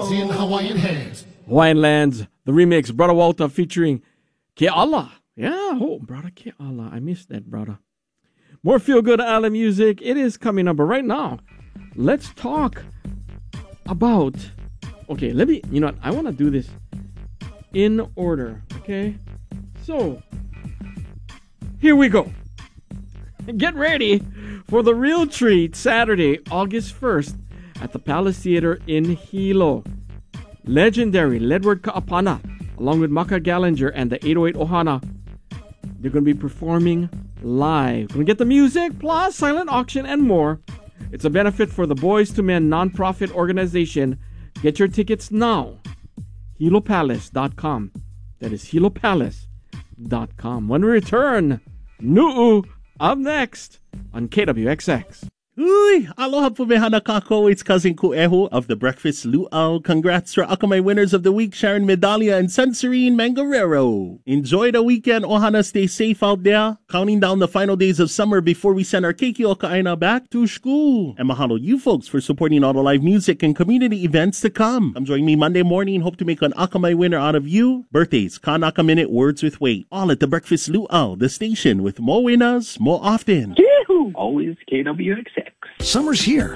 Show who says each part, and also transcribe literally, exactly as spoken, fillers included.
Speaker 1: in Hawaiian hands.
Speaker 2: Hawaiian Lands, the remix, Brother Walter featuring Ke Allah. Yeah, oh, brother Ke Allah. I missed that, brother. More feel-good island music. It is coming up, but right now, let's talk about... Okay, let me... You know what? I want to do this in order, okay? So, here we go. Get ready for the real treat Saturday, August first at the Palace Theater in Hilo. Legendary Ledward Kaapana, along with Maka Gallinger and the eight oh eight Ohana, they're going to be performing live. Going to get the music, plus silent auction and more. It's a benefit for the Boys to Men nonprofit organization. Get your tickets now. hilo palace dot com. That is hilo palace dot com. When we return, Nu'u up next on K W X X.
Speaker 3: Uy, aloha po mehana kako. It's Cousin Kueho of the Breakfast Luau. Congrats to Akamai winners of the week, Sharon Medalia and Sensorine Mangarero. Enjoy the weekend, Ohana. Stay safe out there. Counting down the final days of summer before we send our Keiki Okaina back to school. And mahalo you folks for supporting all the live music and community events to come. Come join me Monday morning. Hope to make an Akamai winner out of you. Birthdays, Kanaka Minute, Words with Weight. All at the Breakfast Luau, the station with more winners more often.
Speaker 4: Always K W X X.
Speaker 5: Summer's here,